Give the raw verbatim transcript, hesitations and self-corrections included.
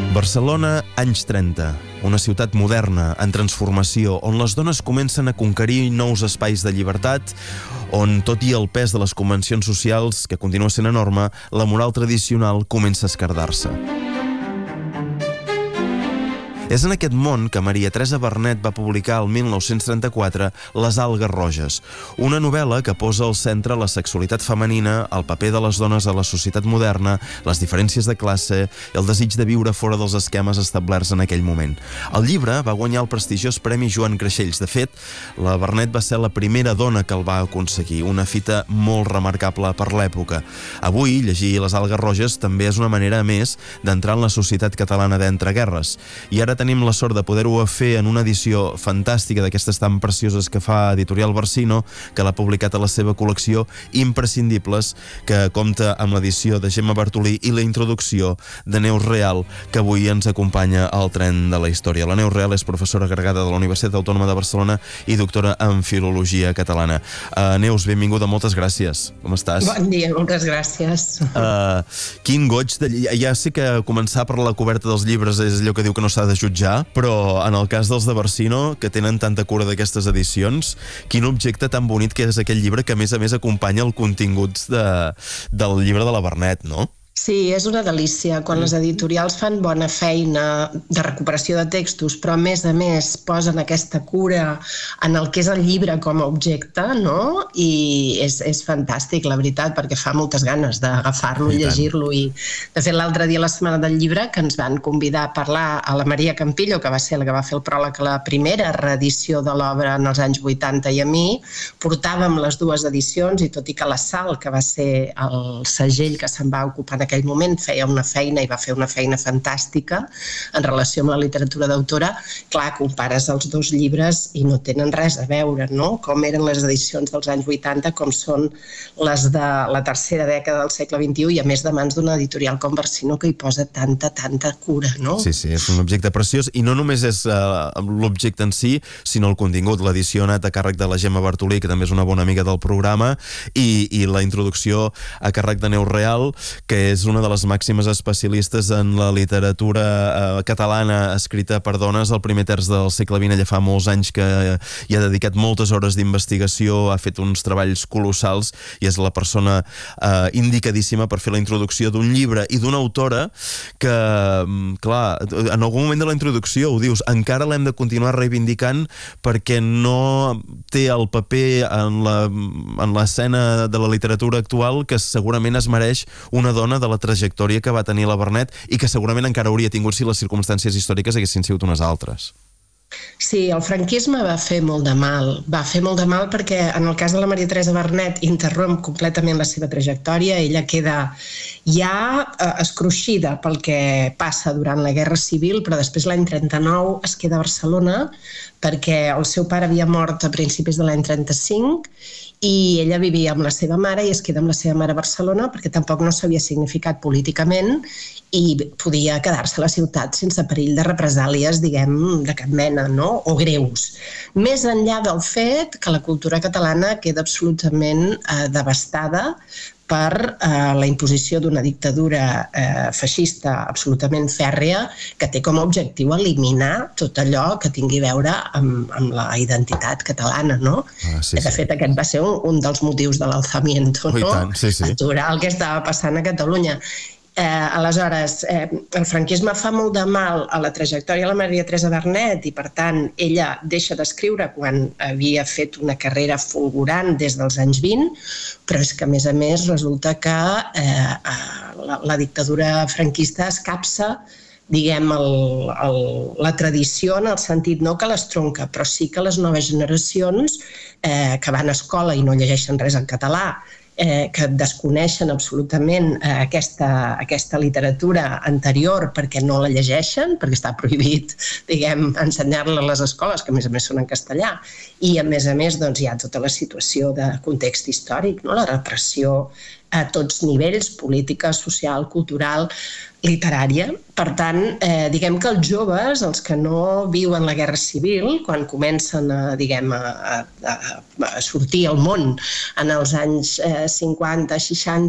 Barcelona, anys trenta. Una ciutat moderna, en transformació, on les dones comencen a conquerir nous espais de llibertat, on, tot i el pes de les convencions socials, que continua sent enorme, la moral tradicional comença a esquerdar-se. És en aquest món que Maria Teresa Vernet va publicar el mil nou-cents trenta-quatre Les algues roges, una novel·la que posa al centre la sexualitat femenina, el paper de les dones a la societat moderna, les diferències de classe i el desig de viure fora dels esquemes establerts en aquell moment. El llibre va guanyar el prestigiós Premi Joan Creixells. De fet, la Vernet va ser la primera dona que el va aconseguir, una fita molt remarcable per l'època. Avui, llegir Les algues roges també és una manera, a més, d'entrar en la societat catalana d'entreguerres. I ara tenim la sort de poder-ho fer en una edició fantàstica d'aquestes tan precioses que fa Editorial Barcino, que l'ha publicat a la seva col·lecció Imprescindibles, que compta amb l'edició de Gemma Bartolí i la introducció de Neus Real, que avui ens acompanya al tren de la història. La Neus Real és professora agregada de la Universitat Autònoma de Barcelona i doctora en Filologia Catalana. Uh, Neus, benvinguda, moltes gràcies. Com estàs? Bon dia, moltes gràcies. Uh, quin goig de... Ja sé que començar per la coberta dels llibres és allò que diu que no s'ha de jutjar, però en el cas dels de Barcino, que tenen tanta cura d'aquestes edicions, quin objecte tan bonic que és aquell llibre que a més a més acompanya el contingut de, del llibre de la Vernet, no? Sí, és una delícia. Quan les editorials fan bona feina de recuperació de textos, però a més a més posen aquesta cura en el que és el llibre com a objecte, no? I és, és fantàstic, la veritat, perquè fa moltes ganes d'agafar-lo i llegir-lo. I, de fet, l'altre dia, la Setmana del Llibre, que ens van convidar a parlar a la Maria Campillo, que va ser la que va fer el pròleg a la primera reedició de l'obra en els anys vuitanta, i a mi portàvem les dues edicions, i tot i que la Sal, que va ser el segell que se'n va ocupar en aquell moment, feia una feina i va fer una feina fantàstica en relació amb la literatura d'autora, clar, compares els dos llibres i no tenen res a veure, no? Com eren les edicions dels anys vuitanta, com són les de la tercera dècada del segle vint-i-u, i a més de mans d'una editorial com Barcino, que hi posa tanta, tanta cura, no? Sí, sí, és un objecte preciós, i no només és uh, l'objecte en si, sinó el contingut. L'edició ha anat a càrrec de la Gemma Bartolí, que també és una bona amiga del programa, i, i la introducció a càrrec de Neus Real, que és una de les màximes especialistes en la literatura eh, catalana escrita per dones al primer terç del segle vint. Ella fa molts anys que hi ha dedicat moltes hores d'investigació, ha fet uns treballs colossals i és la persona eh, indicadíssima per fer la introducció d'un llibre i d'una autora que, clar, en algun moment de la introducció ho dius, encara l'hem de continuar reivindicant perquè no té el paper en la, en l'escena de la literatura actual que segurament es mereix una dona de la trajectòria que va tenir la Vernet i que segurament encara hauria tingut si les circumstàncies històriques haguessin sigut unes altres. Sí, el franquisme va fer molt de mal. Va fer molt de mal perquè en el cas de la Maria Teresa Vernet interromp completament la seva trajectòria. Ella queda ja eh, escruixida pel que passa durant la Guerra Civil, però després l'any trenta-nou es queda a Barcelona perquè el seu pare havia mort a principis de l'any trenta-cinc i ella vivia amb la seva mare i es queda amb la seva mare a Barcelona perquè tampoc no s'havia significat políticament i podia quedar-se a la ciutat sense perill de represàlies, diguem, de cap mena, no? O greus. Més enllà del fet que la cultura catalana queda absolutament eh, devastada per eh, la imposició d'una dictadura eh, feixista absolutament fèrrea que té com a objectiu eliminar tot allò que tingui a veure amb, amb la identitat catalana, no? Ah, sí, sí. De fet, aquest va ser un, un dels motius de l'alzamiento, no? Tant, sí, sí. Aturar el que estava passant a Catalunya. Eh, aleshores, eh, el franquisme fa molt de mal a la trajectòria de la Maria Teresa Vernet i, per tant, ella deixa d'escriure quan havia fet una carrera fulgurant des dels anys vint, però és que, a més a més, resulta que eh, la, la dictadura franquista escapça, diguem, el, el, la tradició en el sentit no que l'estronca, però sí que les noves generacions eh, que van a escola i no llegeixen res en català, Eh, que desconeixen absolutament eh, aquesta, aquesta literatura anterior perquè no la llegeixen, perquè està prohibit, diguem, ensenyar-la a les escoles, que a més a més són en castellà, i a més a més doncs, hi ha tota la situació de context històric, no? La repressió a tots nivells, política, social, cultural, literària. Per tant, eh, diguem que els joves, els que no viuen la Guerra Civil, quan comencen a, diguem, a, a, a sortir al món en els anys eh, cinquanta, seixanta,